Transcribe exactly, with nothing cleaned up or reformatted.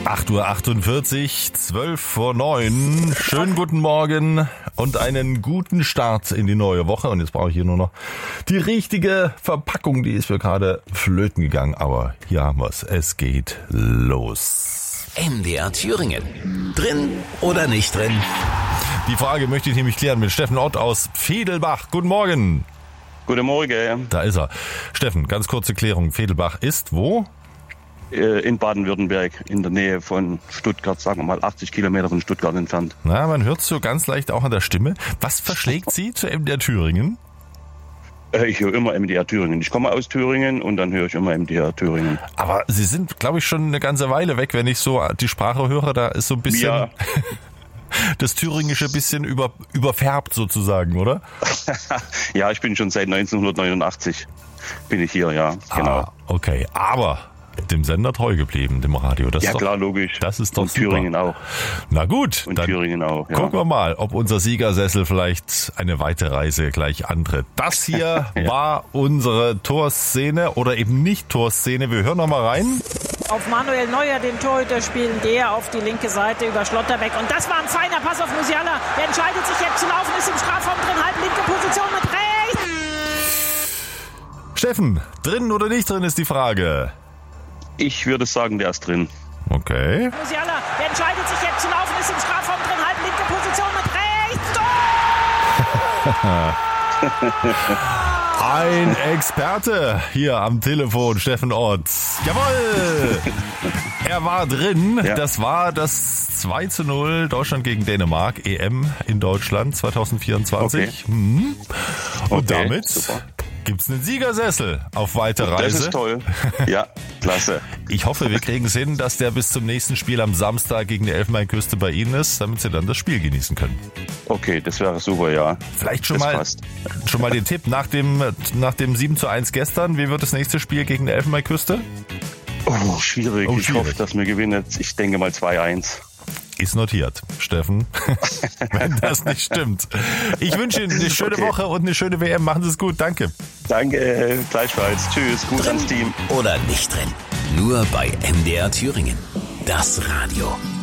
acht Uhr achtundvierzig, zwölf vor neun. Schönen guten Morgen und einen guten Start in die neue Woche. Und jetzt brauche ich hier nur noch die richtige Verpackung. Die ist mir gerade flöten gegangen. Aber hier haben wir es. Es geht los. M D R Thüringen. Drin oder nicht drin? Die Frage möchte ich nämlich klären mit Steffen Ott aus Vedelbach. Guten Morgen. Guten Morgen. Da ist er. Steffen, ganz kurze Klärung. Vedelbach ist wo? In Baden-Württemberg, in der Nähe von Stuttgart, sagen wir mal achtzig Kilometer von Stuttgart entfernt. Na, man hört es so ganz leicht auch an der Stimme. Was verschlägt Sie zu M D R Thüringen? Ich höre immer M D R Thüringen. Ich komme aus Thüringen und dann höre ich immer M D R Thüringen. Aber Sie sind, glaube ich, schon eine ganze Weile weg, wenn ich so die Sprache höre. Da ist so ein bisschen Ja. das Thüringische bisschen über, überfärbt sozusagen, oder? Ja, ich bin schon seit neunzehnhundertneunundachtzig bin ich hier, ja, genau. Ah, okay, aber dem Sender treu geblieben, dem Radio. Das Ja ist doch, klar, logisch. Das ist doch Und super. Thüringen auch. Na gut, Und dann Thüringen auch, ja. gucken wir mal, ob unser Siegersessel vielleicht eine weite Reise gleich antritt. Das hier Ja. war unsere Torszene oder eben nicht Torszene. Wir hören noch mal rein. Auf Manuel Neuer, den Torhüter, spielen der auf die linke Seite über Schlotterbeck. Und das war ein feiner Pass auf Musiala. Der entscheidet sich jetzt zu laufen, ist im Strafraum drin, halb linke Position mit rechts. Steffen, drin oder nicht drin ist die Frage. Ich würde sagen, der ist drin. Okay. Musiala, der entscheidet sich jetzt zu laufen, ist im Strafraum drin, halb linke Position mit rechts. Tor! Ein Experte hier am Telefon, Steffen Ott. Jawohl! Er war drin. Ja. Das war das zwei zu null Deutschland gegen Dänemark, E M in Deutschland zwanzig vierundzwanzig. Okay. Mhm. Und Okay, damit super. gibt's einen Siegersessel auf weite Reise. Das ist toll. Ja, klasse. Ich hoffe, wir kriegen es hin, dass der bis zum nächsten Spiel am Samstag gegen die Elfenbeinküste bei Ihnen ist, damit Sie dann das Spiel genießen können. Okay, das wäre super, ja. Vielleicht schon Das mal, passt. schon mal den Tipp nach dem, nach dem sieben zu eins gestern. Wie wird das nächste Spiel gegen die Elfenbeinküste? Oh, schwierig. Oh, Ich schwierig. hoffe, dass wir gewinnen. Ich denke mal zwei eins. Ist notiert, Steffen, wenn das nicht stimmt. Ich wünsche Ihnen eine schöne Okay. Woche und eine schöne W M. Machen Sie es gut. Danke. Danke, gleichfalls. Tschüss, Gruß ans Team. Oder nicht drin? Nur bei M D R Thüringen. Das Radio.